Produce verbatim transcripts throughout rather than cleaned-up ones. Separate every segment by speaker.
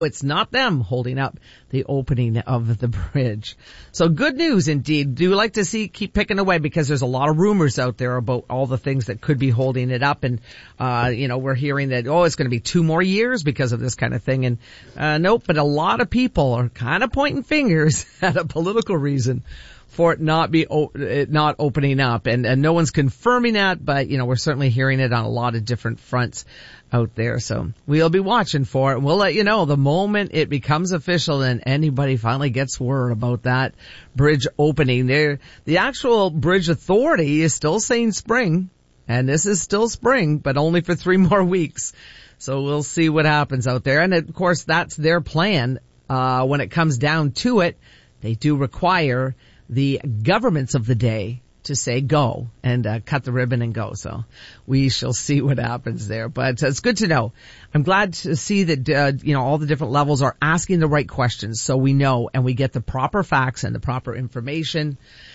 Speaker 1: It's not them holding up the opening of the bridge. So good news indeed. Do like to see, keep picking away, because there's a lot of rumors out there about all the things that could be holding it up. And, uh, you know, we're hearing that, oh, it's going to be two more years because of this kind of thing. And, uh, nope, but a lot of people are kind of pointing fingers at a political reason for it not be, it not opening up. And, and no one's confirming that, but, you know, we're certainly hearing it on a lot of different fronts out there. So we'll be watching for it. We'll let you know the moment it becomes official and anybody finally gets word about that bridge opening. There, the actual bridge authority is still saying spring, and this is still spring, but only for three more weeks. So we'll see what happens out there. And of course, that's their plan. Uh, when it comes down to it, they do require the governments of the day to say go and uh, cut the ribbon and go. So we shall see what happens there. But uh, it's good to know. I'm glad to see that, uh, you know, all the different levels are asking the right questions so we know and we get the proper facts and the proper information.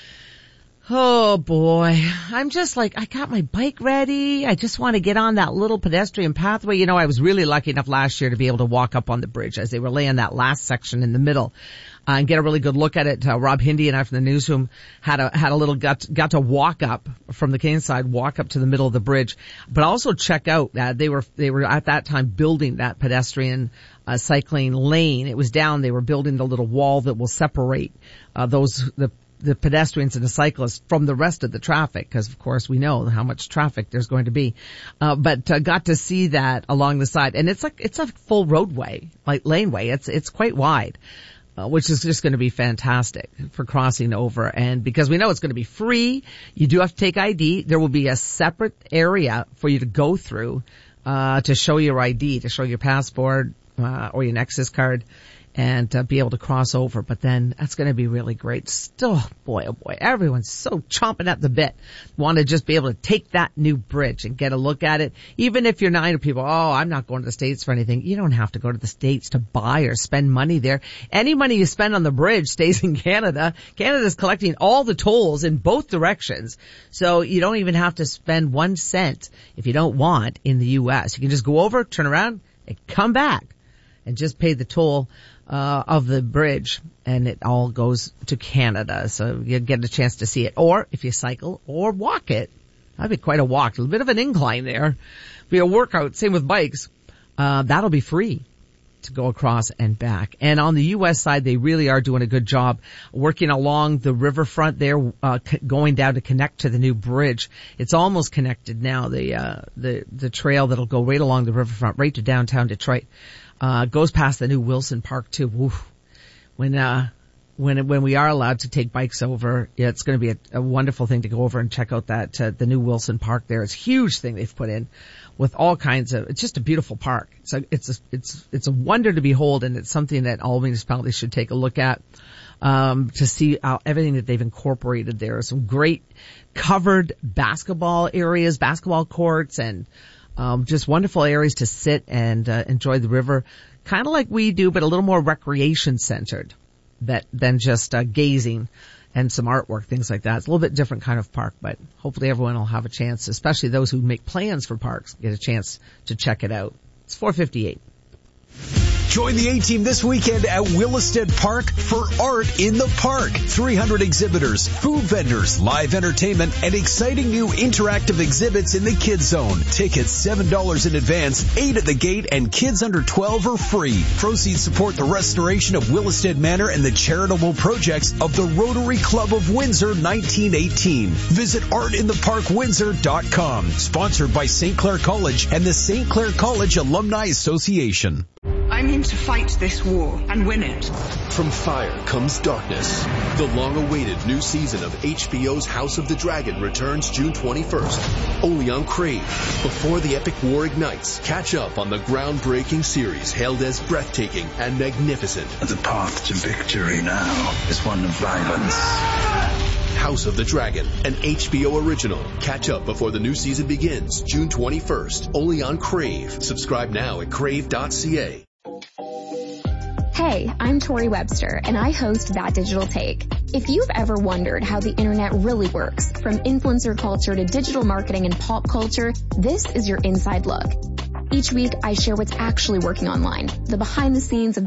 Speaker 1: Oh boy, I'm just like, I got my bike ready. I just want to get on that little pedestrian pathway. You know, I was really lucky enough last year to be able to walk up on the bridge as they were laying that last section in the middle. Uh, and get a really good look at it. Uh, Rob Hindy and I from the newsroom had a, had a little, got, got to walk up from the Canadian side, walk up to the middle of the bridge, but also check out that uh, they were, they were at that time building that pedestrian, uh, cycling lane. It was down. They were building the little wall that will separate, uh, those, the, the pedestrians and the cyclists from the rest of the traffic, because of course we know how much traffic there's going to be. Uh, but uh, got to see that along the side, and it's like, it's a full roadway, like laneway. It's, it's quite wide. Uh, which is just going to be fantastic for crossing over. And because we know it's going to be free, you do have to take I D. There will be a separate area for you to go through, uh, to show your I D, to show your passport, uh, or your Nexus card, and uh, be able to cross over. But then that's going to be really great. Still, boy, oh boy, everyone's so chomping at the bit. Want to just be able to take that new bridge and get a look at it. Even if you're not people, oh, I'm not going to the States for anything. You don't have to go to the States to buy or spend money there. Any money you spend on the bridge stays in Canada. Canada's collecting all the tolls in both directions. So you don't even have to spend one cent if you don't want in the U S. You can just go over, turn around, and come back and just pay the toll uh of the bridge, and it all goes to Canada. So you get a chance to see it. Or if you cycle or walk it, that'd be quite a walk. A little bit of an incline there. Be a workout. Same with bikes. Uh that'll be free to go across and back. And on the U S side, they really are doing a good job working along the riverfront there, uh c- going down to connect to the new bridge. It's almost connected now. The uh the the trail that'll go right along the riverfront, right to downtown Detroit. Uh, goes past the new Wilson Park too. Oof. When, uh, when, when we are allowed to take bikes over, yeah, it's going to be a, a wonderful thing to go over and check out that, uh, the new Wilson Park there. It's a huge thing they've put in with all kinds of, it's just a beautiful park. So it's a, it's, it's a wonder to behold, and it's something that all municipalities should take a look at, um, to see how everything that they've incorporated there. Some great covered basketball areas, basketball courts, and, Um, just wonderful areas to sit and uh, enjoy the river, kind of like we do, but a little more recreation centered that, than just uh, gazing and some artwork, things like that. It's a little bit different kind of park, but hopefully everyone will have a chance, especially those who make plans for parks, get a chance to check it out. It's four fifty-eight.
Speaker 2: Join the A-Team this weekend at Williston Park for Art in the Park. three hundred exhibitors, food vendors, live entertainment, and exciting new interactive exhibits in the Kids Zone. Tickets seven dollars in advance, eight at the gate, and kids under twelve are free. Proceeds support the restoration of Williston Manor and the charitable projects of the Rotary Club of Windsor nineteen eighteen. Visit art in the park windsor dot com. Sponsored by Saint Clair College and the Saint Clair College Alumni Association.
Speaker 3: I'm in to fight this war and win it.
Speaker 4: From fire comes darkness. The long-awaited new season of H B O's House of the Dragon returns June twenty-first, only on Crave. Before the epic war ignites, catch up on the groundbreaking series hailed as breathtaking and magnificent.
Speaker 5: The path to victory now is one of violence.
Speaker 4: House of the Dragon, an H B O original. Catch up before the new season begins June twenty-first, only on Crave. Subscribe now at crave dot c a.
Speaker 6: Hey, I'm Tori Webster, and I host That Digital Take. If you've ever wondered how the internet really works, from influencer culture to digital marketing and pop culture, this is your inside look. Each week, I share what's actually working online, the behind the scenes of